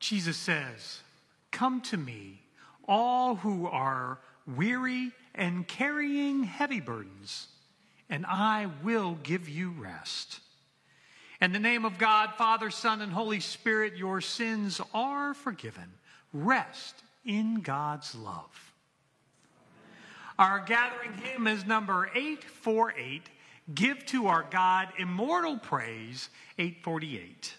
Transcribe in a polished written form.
Jesus says, "Come to me, all who are weary and carrying heavy burdens, and I will give you rest." In the name of God, Father, Son, and Holy Spirit, your sins are forgiven. Rest in God's love. Our gathering hymn is number 848, "Give to our God Immortal Praise," 848.